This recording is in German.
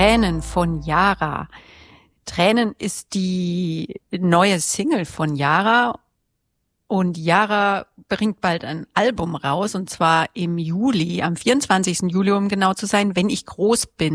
Tränen von Yara. Tränen ist die neue Single von Yara und Yara bringt bald ein Album raus und zwar im Juli, am 24. Juli, um genau zu sein, wenn ich groß bin.